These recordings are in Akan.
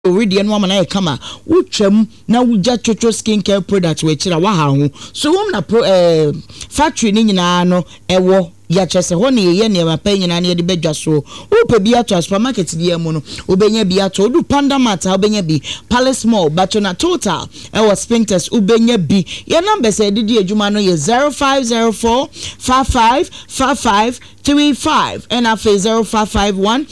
already and woman I come utwam na wuja chocho skincare product we kira wa ha ho so wom na factory ni nyina no ewo ya chese ho ne ye ne ma pa nyina ne de bedwa so upe bi ato supermarket di emu no obenya bi ato odu Panda Mart obenya bi Palace Mall Batona Total ewo Spintex obenya bi ye number say didi adwuma no ye 0504 555535 and afa 0551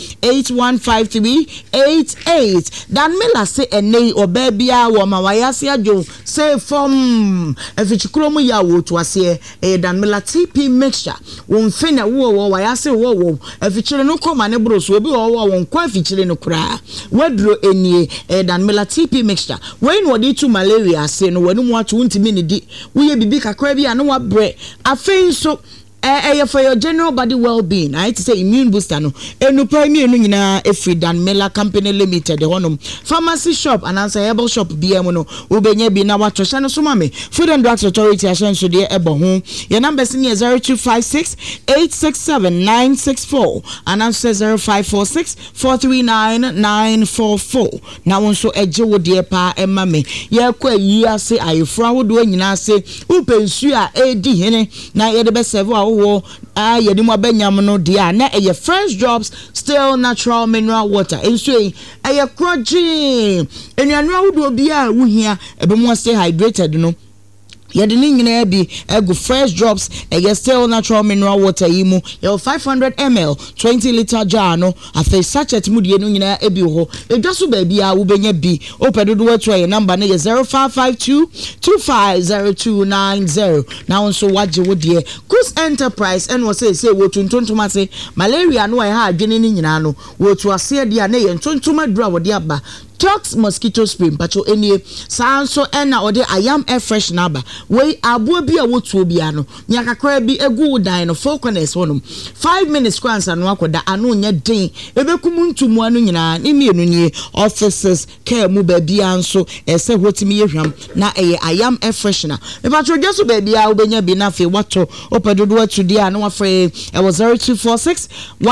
815388 Dan Miller say ene obabia wo ma wayase adwo say from efichikuro mu ya wo to ase Dan Miller TP mixture fina wo wayase wo afichire no koma ne bros obi wo kwa afichire no kura wadro enie Dan Miller TP mixture when wodi to malaria say no wani mu ato ntimi ne di wo ye bibi kakra bi anu wa bre afei so for your general body well-being, I to say immune booster no. Enu prime no nyina efri Dan Miller Company Limited honum pharmacy shop and answer herbal shop BM no ubenye bi na watosha no so mame Food and Drugs Authority ashenso de ebo ho. Your number is 0256 867 964 and answer 0546 439 944. Na won so eje wo de pa emame ye kwa yi ase ayefra wo do nyina ase upensu a edi hene na ye de be serve yedi mo benyam no dia na eye fresh drops still natural mineral water enso eye kroji enuanu awodo bia wo hia ebe mo stay hydrated no yedi ni nyina bi ego fresh drops still natural mineral water yimu your 500 ml 20 liter jar no afa sachet mu die no nyina ebi ho edwaso ba bia wo benya bi opedodo wetu your number na 0552 250290 now also waje wo die Cruise Enterprise and was say wo tuntuntuma say malaria no ha adwene ni nyina no wo to ase dia na ye tuntuntuma dura wo de aba Tox mosquito spray pacho enie sanso ena ode ayam air fresh naba we abo bi a wotuo bia no nyakakra bi egu dan no four corners wonum 5 minutes kwansa no akoda anu nya den ebekum ntumu anu nyina ni mienu nie offices care mu ba bia nso ese hotimi yehwam na eye ayam air freshener me pacho jeso ba bia obenya bi na fe wato opedodo watu dia no afre e was 0246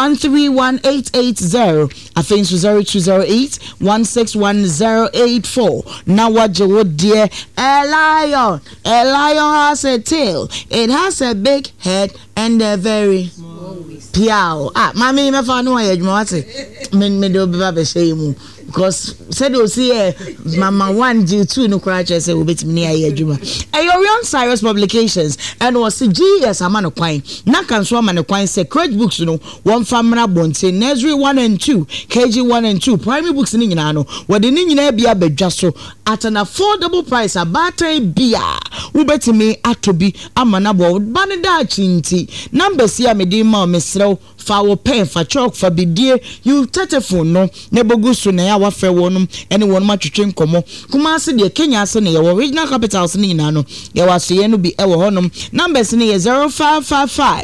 131880 afenso 0208 161084 now what you would dear a lion has a tail, it has a big head and a very piao mommy me fa no ayedwate me do be ba shey because said you see mama 1 G2 no cry say we bet me ayedwuma Orion Cyrus Publications and was GS amano kwan na kan so amano kwan say crate books no one family bonte nursery 1 and 2 KG 1 and 2 primary books ni nyina no wode ni nyina bia bedwa so at an affordable price abata bia we bet me atobi amana bo banida chinti numbers here me di ma mesrew fa wo pen fa chalk fa bidie you telephone no ne bogusu na ya wa fe wonum ene wonum atwetwe nkomo kuma ase de Kenya ase ne your original capitals ni nyina no ye waso ye no bi e wo honum numbers ne ye 0555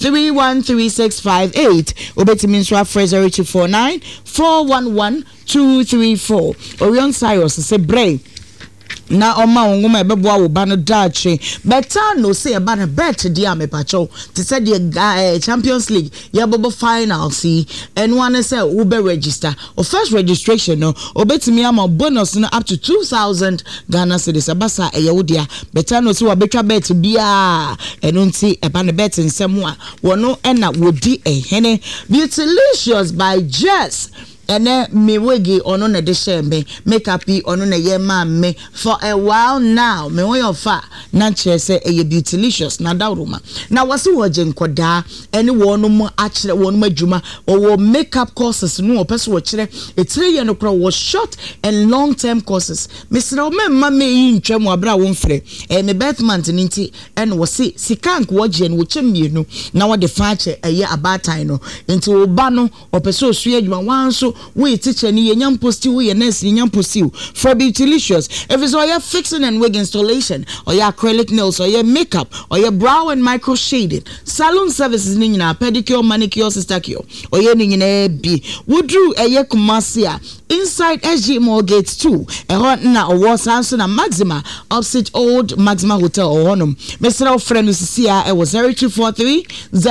313658 obetimi nso afre 0249 411 234 Orion Cyrus say brave na oma ngoma ebeboa wo ba no dache beta no say eba na bet dia me pacho to say the Champions League ya bobo final see and one say we be register or first registration no obetimi am bonus no up to 2000 Ghana cedis abasa eyewodia beta no say we betwa bet bia eno nti eba na bet nsem a wono na wodi ehene Beautylicious by Jess ene me wegi ono na de shembe makeup ono na ye ma me for a while now me wo yofa na chere say e Beautylicious na dawroma na wase woje nkoda ene wono mu akire wono madwuma wo makeup courses no opese wo kire etire ye no kro wo short and long term courses mesra o memma me yi ntwam abra wo mfre me birth month nti ene wo se sikank woje no wo chemienu na wo de fa che eye abatan no nti wo ba no opese osu adwuma wanso we teacher ni yenyam posti we nurse yenyam posti for Beautylicious if it's all your fixing and wig installation or your acrylic nails or your makeup or your brow and micro shading salon services ni nyina pedicure manicure sister cure or ye ni nyina bi wodru eye Kumasi inside SG Mortgage 2 ehon na owo sanso na Maxima opposite old Maxima Hotel ohonum Mr. friend Sisia e was 0243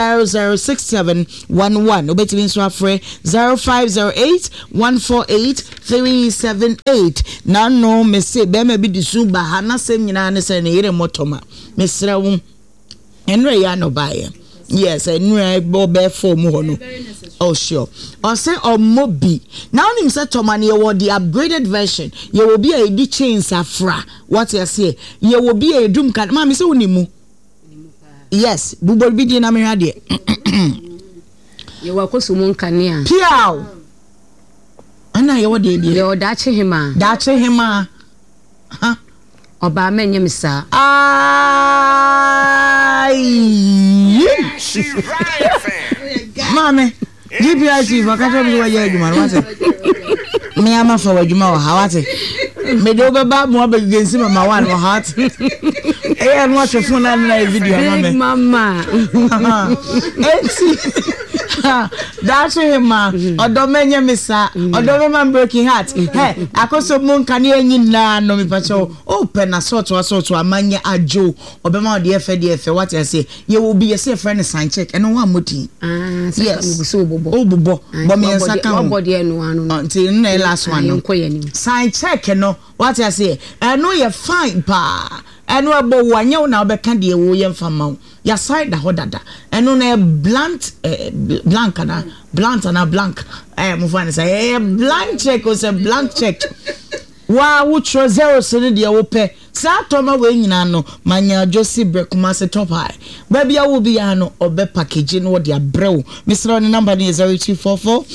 006711 obetimi nso afre 0508 148 378 na no mese be ma bi disu ba ha na sem nyina ne se ne yire motoma Mr. wo enre ya no bae. Yes, I knew I bought for more. Oh, sure. Or say or mobi. Now, him said to money or the upgraded version. You will be a D chain safra. What you say? You will be a doom cat. Mammy, so nimu. Yes, Bubble be the Namiradi. You were Cosumun Cania. Piao. And I what did you dache hima? Dache hima. Huh? Oba menye misa. Mame, GPIC vakato bi waje adwuma wate. Me ama fa wadwuma wa hawate. Me do be ba mo be gensi mama wan wa hat. Eh no watch phone na video mama. Enti. That's him ma. Odo menye misa. Odo me man breaking heart. Hey, akoso mon kan nyina no me pacho. Open na sort amanye ajo. Obema de efe what I say. You will be a safe friend sign check and one moti. Yes. So bobo. But me nsaka body enu anu. Until na last one. Sign check no. What I say. I know you fine pa. Enu abo wanye na obeka de wo ye mfama. Ya side da hodada. Enu na blunt blank na blunt mo fan say blank check or say blank check. Wa wo tro 0 se de wo pe. Sa toma we nyina no manya Josie Brekuma se top high. Baby I will be ano obe package no de abrɛw. Mr. on number is 0244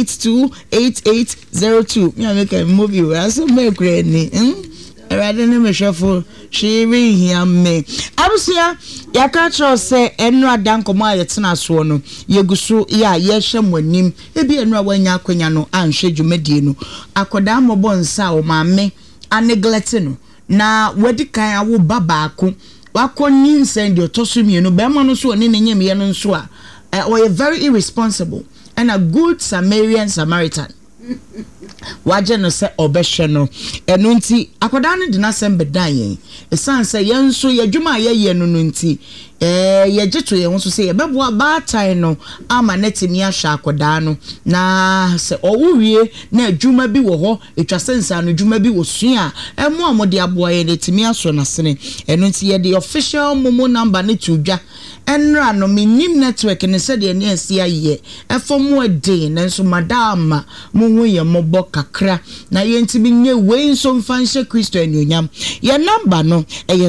828802. Me make a movie we aso make ni. Rather than me shuffle, she be here me. Abusia, ya catch say enu adankomo ayetena so no. Yegusu ya yehwem wanim. Ebi enu awanya akwanya no anhwe dwumadie no. Akoda mobo nsa o maame aneglect no. Na wedi kan awo babaako. Wakoni nsend otoso mienu be ma no so oni ne nyem ye no nso a. Or very irresponsible and a good Samaritan. Waje no se obehwe no enu nti akoda no de na sembe dan yen esan se yen so yadwuma ye no nti ye gyeto ye ho so se ye beboa ba time no ama netimi ahwa akoda no na se owuwie na adwuma bi wo ho etwasensa no adwuma bi wo sua emu amode aboa ye netimi aso na sene enu nti ye the official momo number ne tudwa enra no minim network ne se de ne asia ye efomo ade nanso madam mo ye mobo kakra na ye ntimi nye we nso mfanhye Kristo anyonyam ye number no eye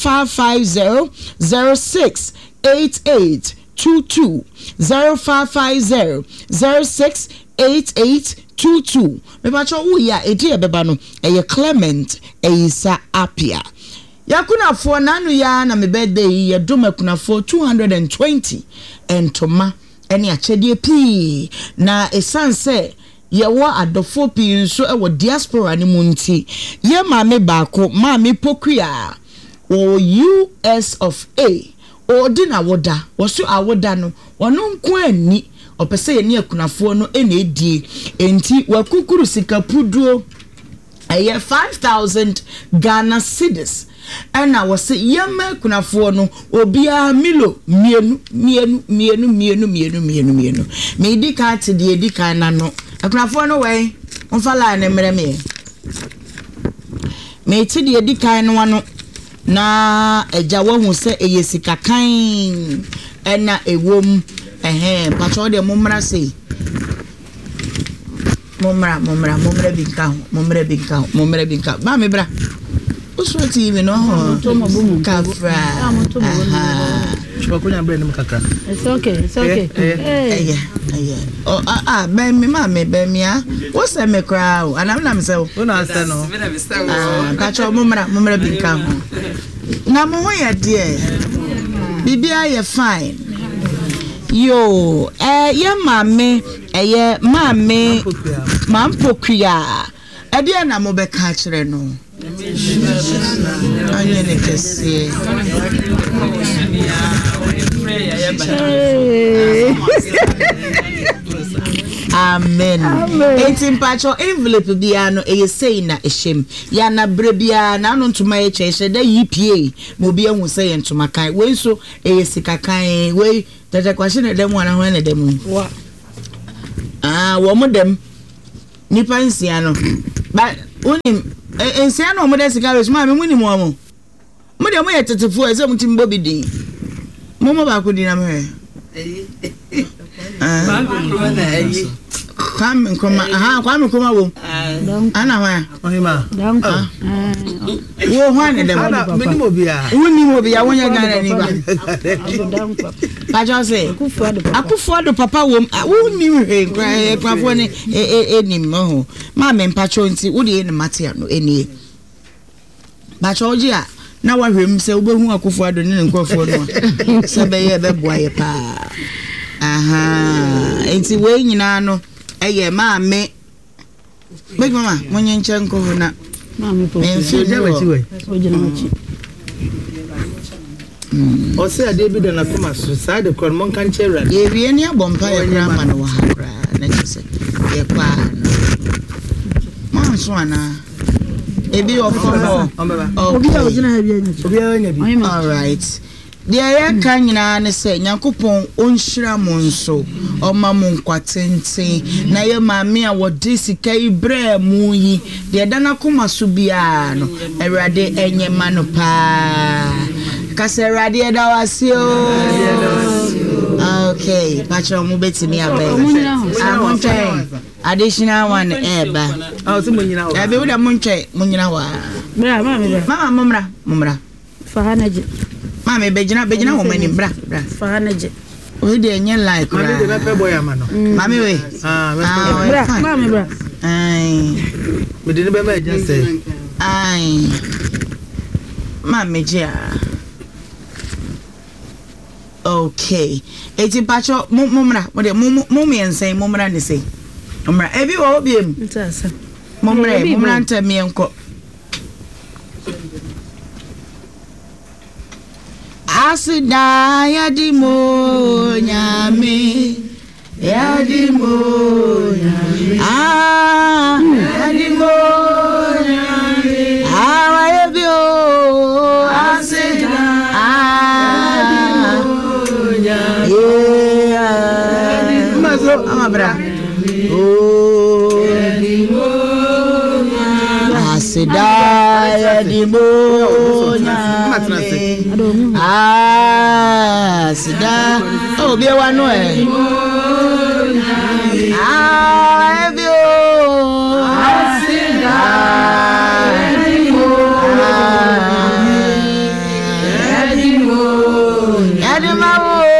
0550068822 0550068822 me ba cho wo ya edi ebeba no eye Clement Eisa Apia yakunafo nanu ya na me birthday ye domakunafo 220 entoma eni achedie pi na esanse ye wa adofo pi nso e wo diaspora ni munti ye maame baako maame Pokua o US of A o dina woda wo so awoda no wono nko ani opese ye ne akunafo no ene edie enti wakukuru sikapuduo eye 5,000 Ghana cedis ana wose yema kunafo no obia milo mienu me di ka te de di ka na no kunafo no we onfala na mere me te de di ka no wano na eja wo hu se eyesika kan ena ewom pacho de momra sei momra binka ba me bra Uso TV no kafra Chwakunya brand mu kakra. It's okay. Oh be me ma me be me a wo se me kra o anam se o no answer no ka cho momra binka ho na mo ho ya de bibia ye fine yo ye mame ye mame Pokua e de na mo be ka kire no anye ne kese Amen. Enti mpacho envelope bia no say na ehim. Ya na bre bia na no ntoma eche da EPA mo bia hu say ntoma kan. We so sika kan we tata kwahye na dem wana ho na dem. Wa. Wo mo dem nipa nsia no. Ba onim nsia no mo da sika we ma me muni mo mo. Mo de mo yetetefo e se mo timbo bidin. Mo ba ko dinam he. Kwame Nkrumah wo ana hwa Onima Danko wo hwa ne dem minimo bia woni mo bia wonya gana ni ba Danko pa jo se Akufo-Addo papa wo woni hwe kwafo ne enim ho ma me mpacho nti wo de ne mate no enie ba choji a na wa hwem se wo behu Akufo-Addo ne nkofo no se be ye be boaye pa aha enti we nyina no eye ma me big mama monye nche nko na mama po soja wechi we soja wechi o se David na kuma so sa de kon mon kan chera ye wie ne abompa ye kra ma no wa kra na chese ye kwa ma so ana ebi ofo obi a ojina ha bi anya obi a anya bi all right dia ya kan nyina ne se Nyankopon onhyira mo nso oma mo nkwatenten na ye maame a wodi sika ibre mu yi dia dana koma so bia no Awurade enye ma no pa kase Awurade eda wasio okay pacho mu betimi abe additional one eba so mo nyina wa ebe wo da mo nyina wa bra mama mumra fahanaje mama bejina wo mani bra fahanaje we dey enye like mami de be boy amano mami we bra mami bra ai me de be ma eja say ai mami ja okay eti pacho mumra mo de mum yensen mumra ne sei mumra ebi wo obiem ntasa mumra ntami enko asida yadimo nyame yadimo yadimo nyame awayebio asida yadimo mazo amabra yadimo asida yadimo nyame sida obi wa no